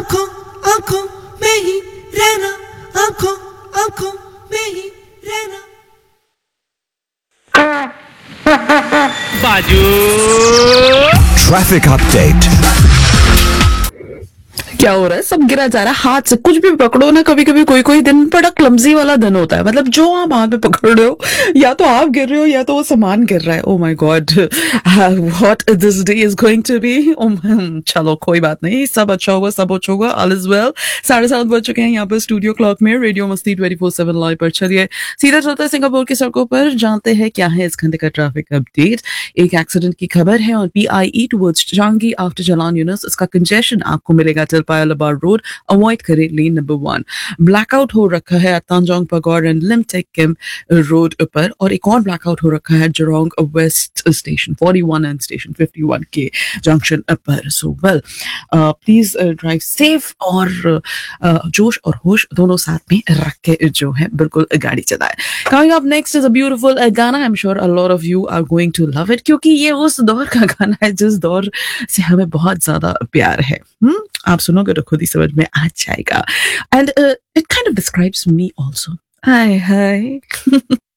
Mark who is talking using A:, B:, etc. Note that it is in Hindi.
A: आंखों आंखों में ही रहना, आंखों आंखों में ही रहना।
B: बाजू
C: Traffic update.
D: क्या हो रहा है? सब गिरा जा रहा है हाथ से। कुछ भी पकड़ो ना, कभी कभी कोई कोई दिन बड़ा क्लमजी वाला दिन होता है। मतलब जो आप हाथ में पकड़ रहे हो, या तो आप गिर रहे हो या तो वो सामान गिर रहा है। Oh my God, what this day is going to be. चलो कोई बात नहीं, सब अच्छा होगा, सब अच्छा होगा, ऑल इज वेल। 7:30 बज चुके हैं यहाँ पर स्टूडियो क्लॉक में। रेडियो मस्ती 24/7 लाइव पर। चलिए सीधा चलते हैं सिंगापुर की सड़कों पर, जानते हैं क्या है इस घंटे का ट्रैफिक अपडेट। एक एक्सीडेंट की खबर है और PIE towards Changi after Jalan Younis, इसका कंजेशन आपको मिलेगा पाया लबार रोड, अवॉइड करें लेन नंबर 1। ब्लैकआउट हो रखा है तांजोंग पगोर एंड लिमटेक किम रोड पर, और एक और ब्लैकआउट हो रखा है जोरोंग वेस्ट स्टेशन 41 एंड स्टेशन 51 के जंक्शन पर। So well, please drive safe और जोश और होश दोनों साथ में रख के जो है बिल्कुल गाड़ी चलाए। Coming up next is a beautiful गाना। I am sure a lot of you are going to love it, क्योंकि ये उस दौर का गाना है जिस दौर से हमें बहुत ज्यादा प्यार है। आप सुनोगे तो खुद ही समझ में आ जाएगा। And it kind of describes me also. Hi hi